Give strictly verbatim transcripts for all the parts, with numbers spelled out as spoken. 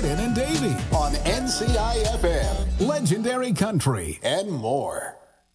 Jordan and Davey on N C I F M, Legendary Country, and more.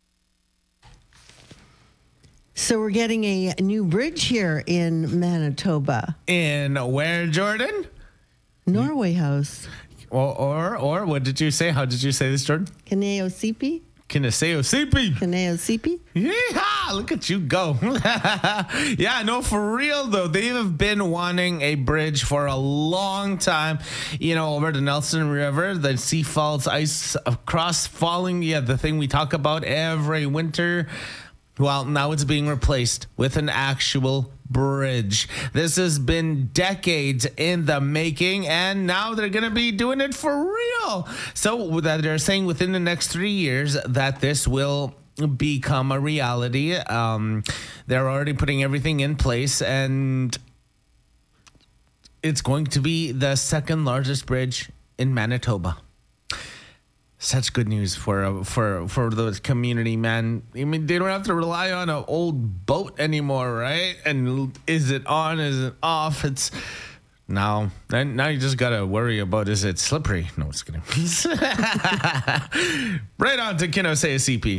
So we're getting a new bridge here in Manitoba. In where, Jordan? Norway House. Or, or, or, what did you say? How did you say this, Jordan? Kaneosipi? Kineseosipi. Kaneosipi? Yeah, look at you go. Yeah, no, for real, though. They have been wanting a bridge for a long time. You know, over the Nelson River, the sea faults, ice across falling. Yeah, the thing we talk about every winter. Well, now it's being replaced with an actual bridge. This has been decades in the making, and now they're going to be doing it for real. So that they're saying within the next three years that this will become a reality. Um, they're already putting everything in place, and it's going to be the second largest bridge in Manitoba. Such good news for uh, for for the community, man. I mean, they don't have to rely on an old boat anymore, right? And is it on? Is it off? It's now. Now you just gotta worry about, is it slippery? No, just kidding. Right on to Kineosipi.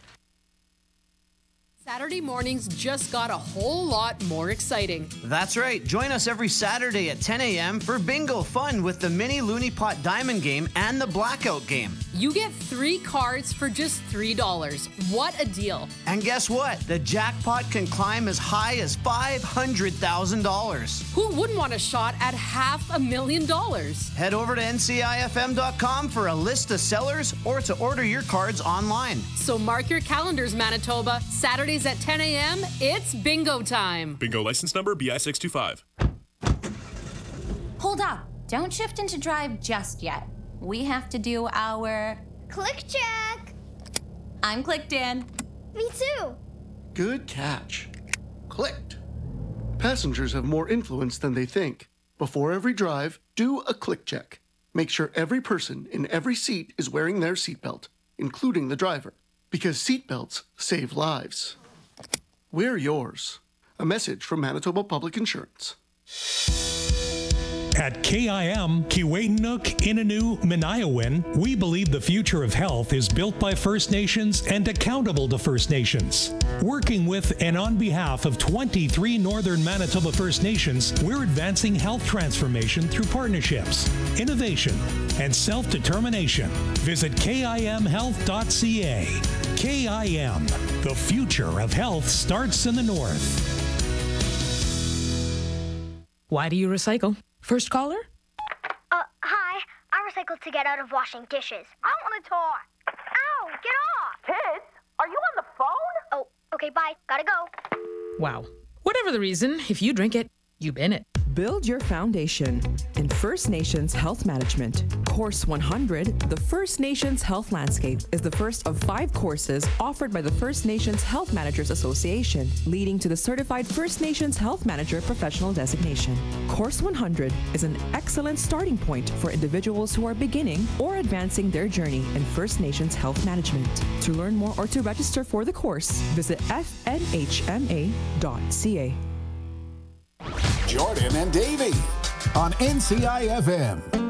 Saturday mornings just got a whole lot more exciting. That's right. Join us every Saturday at ten a.m. for bingo fun with the mini Looney Pot Diamond game and the Blackout game. You get three cards for just three dollars. What a deal. And guess what? The jackpot can climb as high as five hundred thousand dollars. Who wouldn't want a shot at half a million dollars? Head over to N C I F M dot com for a list of sellers or to order your cards online. So mark your calendars, Manitoba. Saturdays at ten a.m., it's bingo time. Bingo license number B I six two five. Hold up. Don't shift into drive just yet. We have to do our click check. I'm clicked in. Me too. Good catch. Clicked. Passengers have more influence than they think. Before every drive, do a click check. Make sure every person in every seat is wearing their seatbelt, including the driver, because seatbelts save lives. Wear yours. A message from Manitoba Public Insurance. At K I M, Kiiwetinoong, Innu, Minayawin, we believe the future of health is built by First Nations and accountable to First Nations. Working with and on behalf of twenty-three Northern Manitoba First Nations, we're advancing health transformation through partnerships, innovation, and self-determination. Visit K I M health dot C A. K I M, the future of health starts in the North. Why do you recycle? First caller? Uh, hi. I recycled to get out of washing dishes. I want to talk. Ow, get off. Kids, are you on the phone? Oh, okay, bye. Gotta go. Wow. Whatever the reason, if you drink it, you bin it. Build your foundation in First Nations Health Management. Course one hundred, the First Nations Health Landscape, is the first of five courses offered by the First Nations Health Managers Association, leading to the Certified First Nations Health Manager Professional Designation. Course one hundred is an excellent starting point for individuals who are beginning or advancing their journey in First Nations Health Management. To learn more or to register for the course, visit F N H M A dot C A. Jordan and Davey on N C I F M.